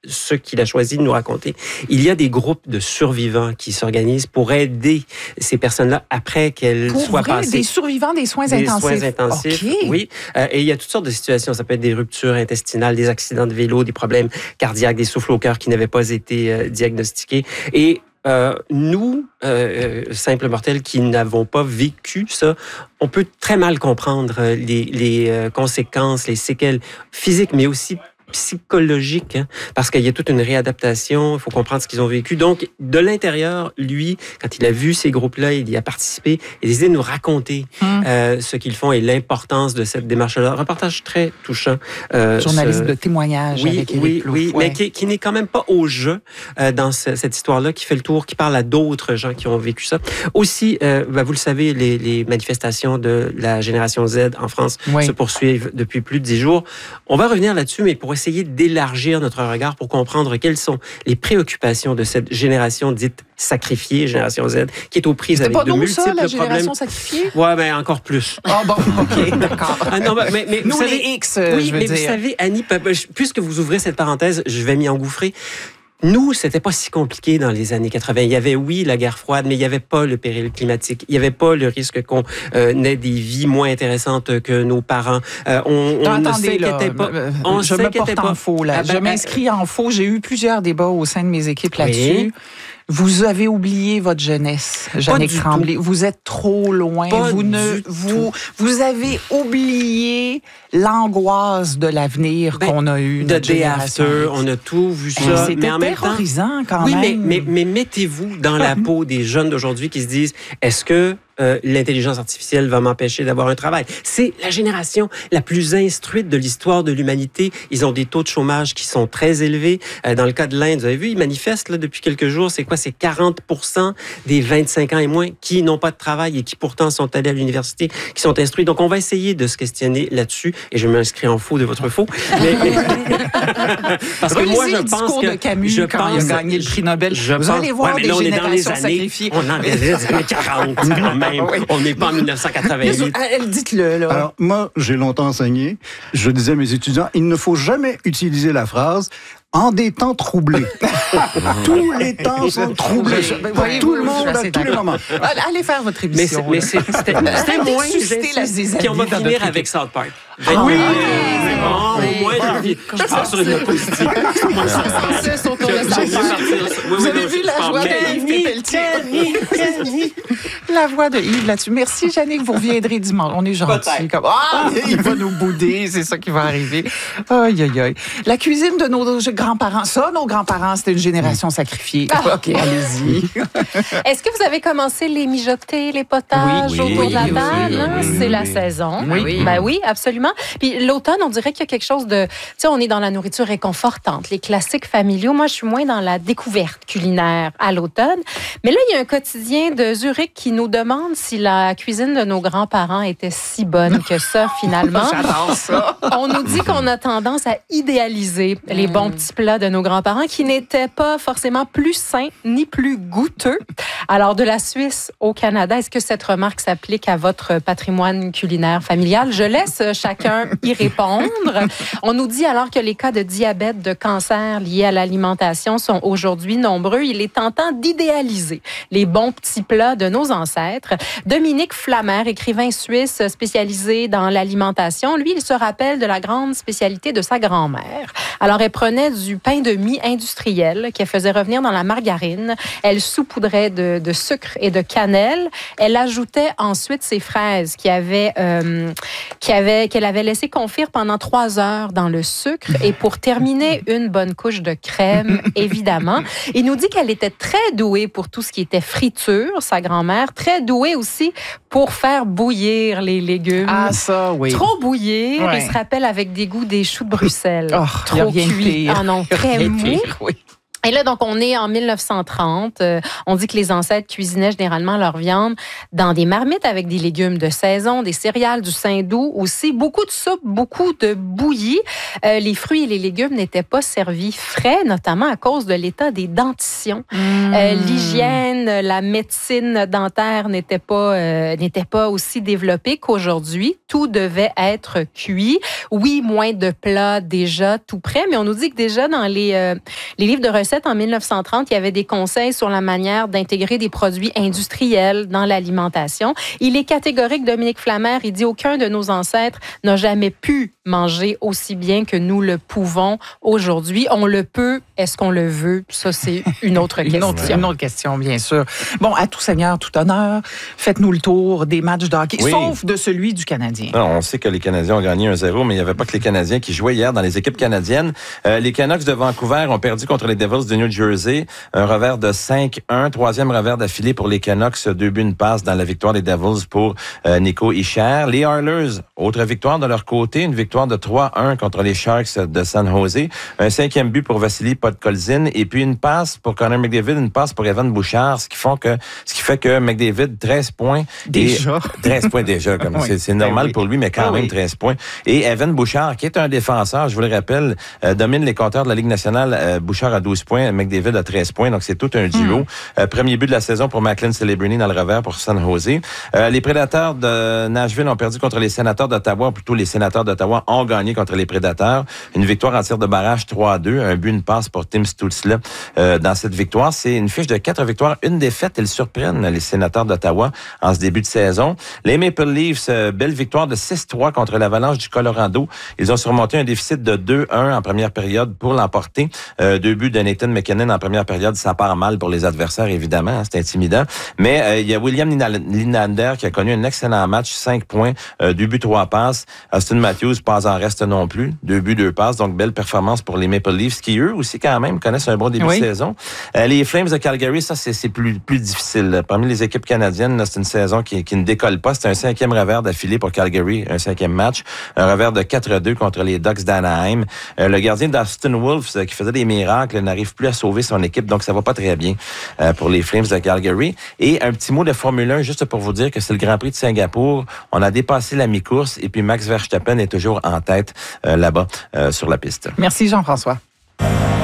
ce qu'il a choisi de nous raconter. Il y a des groupes de survivants qui s'organisent pour aider ces personnes-là après qu'elles soient passées. Des survivants des soins intensifs. Des soins intensifs, okay. Oui. Et il y a toutes sortes de situations. Ça peut être des ruptures intestinales, des accidents de vélo, des problèmes cardiaques, des souffles au cœur qui n'avaient pas été diagnostiqués. Et nous, simples mortels qui n'avons pas vécu ça, on peut très mal comprendre les conséquences, les séquelles physiques, mais aussi psychologique, hein, parce qu'il y a toute une réadaptation, il faut comprendre ce qu'ils ont vécu. Donc, de l'intérieur, lui, quand il a vu ces groupes-là, il y a participé, il a décidé de nous raconter ce qu'ils font et l'importance de cette démarche-là. Un reportage très touchant. Journaliste de témoignage avec Éric Plouffe. Oui, mais qui n'est quand même pas au jeu dans cette histoire-là, qui fait le tour, qui parle à d'autres gens qui ont vécu ça. Aussi, vous le savez, les manifestations de la génération Z en France se poursuivent depuis plus de 10 jours. On va revenir là-dessus, mais pour essayer d'élargir notre regard pour comprendre quelles sont les préoccupations de cette génération dite sacrifiée, génération Z, qui est aux prises avec de multiples problèmes. C'est pas la génération sacrifiée? Oui, mais encore plus. Ah bon, OK, d'accord. Non, mais nous, vous savez, les X, oui, mais vous savez, Annie, puisque vous ouvrez cette parenthèse, je vais m'y engouffrer. Nous, c'était pas si compliqué dans les années 80. Il y avait, la guerre froide, mais il y avait pas le péril climatique. Il y avait pas le risque qu'on ait des vies moins intéressantes que nos parents. On ne s'inquiétait pas. Je me porte en faux, là. Je m'inscris en faux. J'ai eu plusieurs débats au sein de mes équipes là-dessus. Vous avez oublié votre jeunesse, Jannick Tremblay. Vous êtes trop loin. Vous avez oublié l'angoisse de l'avenir qu'on a eu. De Day After, on a tout vu ça. C'était terrorisant quand même. Oui, mais mettez-vous dans la peau des jeunes d'aujourd'hui qui se disent, est-ce que l'intelligence artificielle va m'empêcher d'avoir un travail? C'est la génération la plus instruite de l'histoire de l'humanité. Ils ont des taux de chômage qui sont très élevés. Dans le cas de l'Inde, vous avez vu, ils manifestent là, depuis quelques jours. C'est quoi? C'est 40% des 25 ans et moins qui n'ont pas de travail et qui pourtant sont allés à l'université, qui sont instruits. Donc, on va essayer de se questionner là-dessus. Et je m'inscris en faux de votre faux. Parce que moi, je pense que... de Camus, quand il a gagné le prix Nobel. Vous allez voir des générations sacrifiées. On est dans les années 40, quand même. On n'est pas en 1988. Dites-le, là. Alors, moi, j'ai longtemps enseigné. Je disais à mes étudiants, il ne faut jamais utiliser la phrase en des temps troublés. Tous les temps sont troublés. Tout le monde, à tous les moments. Allez faire votre émission. Mais c'était moins qui on va finir avec South Park. Oui! Au moins, je pars sur une positive. Vous avez vu la joie de Yves Pelletier? La voix de Yves là-dessus. Merci, Jannick. Vous reviendrez dimanche. On est gentils. Il va nous bouder. C'est ça qui va arriver. Aïe, aïe, aïe. La cuisine de nos grands-parents. Nos grands-parents, c'était une génération sacrifiée. OK, allez-y. Est-ce que vous avez commencé les mijotés, les potages autour de la table? C'est la saison. Oui. Ben oui, absolument. Puis l'automne, on dirait qu'il y a quelque chose de... Tu sais, on est dans la nourriture réconfortante, les classiques familiaux. Moi, je suis moins dans la découverte culinaire à l'automne. Mais là, il y a un quotidien de Zurich qui nous demande si la cuisine de nos grands-parents était si bonne que ça, finalement. J'adore ça. On nous dit qu'on a tendance à idéaliser les bons petits plats de nos grands-parents qui n'étaient pas forcément plus sains ni plus goûteux. Alors, de la Suisse au Canada, est-ce que cette remarque s'applique à votre patrimoine culinaire familial? Je laisse chacun y répondre. On nous dit alors que les cas de diabète, de cancer liés à l'alimentation sont aujourd'hui nombreux. Il est tentant d'idéaliser les bons petits plats de nos ancêtres. Dominique Flammer, écrivain suisse spécialisé dans l'alimentation, lui, il se rappelle de la grande spécialité de sa grand-mère. Alors, elle prenait du pain de mie industriel qu'elle faisait revenir dans la margarine. Elle saupoudrait de sucre et de cannelle. Elle ajoutait ensuite ses fraises qu'elle avait laissé confire pendant 3 heures dans le sucre. Et pour terminer, une bonne couche de crème, évidemment. Il nous dit qu'elle était très douée pour tout ce qui était friture, sa grand-mère. Très douée aussi pour faire bouillir les légumes. Ah, ça, oui. Trop bouillir. Il se rappelle avec dégoût des choux de Bruxelles. Oh, trop cuits. Ah non, très mou. Oui. Et là, donc, on est en 1930. On dit que les ancêtres cuisinaient généralement leur viande dans des marmites avec des légumes de saison, des céréales, du saindoux aussi, beaucoup de soupe, beaucoup de bouillie. Les fruits et les légumes n'étaient pas servis frais, notamment à cause de l'état des dentitions. L'hygiène, la médecine dentaire n'était pas aussi développée qu'aujourd'hui. Tout devait être cuit. Oui, moins de plats déjà tout prêts, mais on nous dit que déjà dans les livres de recettes en 1930, il y avait des conseils sur la manière d'intégrer des produits industriels dans l'alimentation. Il est catégorique, Dominique Flammer, il dit aucun de nos ancêtres n'a jamais pu manger aussi bien que nous le pouvons aujourd'hui. On le peut, est-ce qu'on le veut? Ça, c'est une autre question. Une autre question, bien sûr. Bon, à tout seigneur, tout honneur, faites-nous le tour des matchs de hockey, sauf de celui du Canadien. Non, on sait que les Canadiens ont gagné 1-0, mais il n'y avait pas que les Canadiens qui jouaient hier dans les équipes canadiennes. Les Canucks de Vancouver ont perdu contre les Devils de New Jersey. Un revers de 5-1. Troisième revers d'affilée pour les Canucks. 2 buts, une passe dans la victoire des Devils pour Nico Hischier. Les Oilers, autre victoire de leur côté. Une victoire de 3-1 contre les Sharks de San Jose. Un 5e but pour Vassili Podkolzin. Et puis une passe pour Connor McDavid, une passe pour Evan Bouchard. Ce qui fait que McDavid, 13 points. Déjà. 13 points déjà. Comme oui. C'est normal pour lui, mais quand même 13 points. Et Evan Bouchard, qui est un défenseur, je vous le rappelle, domine les compteurs de la Ligue nationale. Bouchard a 12 points, McDavid a 13 points, donc c'est tout un duo. Premier but de la saison pour Macklin Celebrini dans le revers pour San Jose. Les Prédateurs de Nashville ont perdu contre les Sénateurs d'Ottawa, ou plutôt les Sénateurs d'Ottawa ont gagné contre les Prédateurs. Une victoire en tir de barrage 3-2, un but, une passe pour Tim Stützle. Dans cette victoire, c'est une fiche de 4 victoires, une défaite. Ils surprennent les Sénateurs d'Ottawa en ce début de saison. Les Maple Leafs, belle victoire de 6-3 contre l'Avalanche du Colorado. Ils ont surmonté un déficit de 2-1 en première période pour l'emporter. 2 buts de Nathan McKinnon en première période, ça part mal pour les adversaires, évidemment, hein, c'est intimidant. Mais il y a William Nylander qui a connu un excellent match, 5 points, 2 buts, 3 passes. Austin Matthews, pas en reste non plus, 2 buts, 2 passes, donc belle performance pour les Maple Leafs qui, eux aussi, quand même, connaissent un bon début de saison. Les Flames de Calgary, ça, c'est plus difficile. Parmi les équipes canadiennes, là, c'est une saison qui ne décolle pas. C'est un 5e revers d'affilée pour Calgary, un 5e match. Un revers de 4-2 contre les Ducks d'Anaheim. Le gardien d'Austin Wolves, qui faisait des miracles, n'arrive plus à sauver son équipe, donc ça va pas très bien pour les Flames de Calgary. Et un petit mot de Formule 1, juste pour vous dire que c'est le Grand Prix de Singapour. On a dépassé la mi-course et puis Max Verstappen est toujours en tête là-bas sur la piste. Merci Jean-François.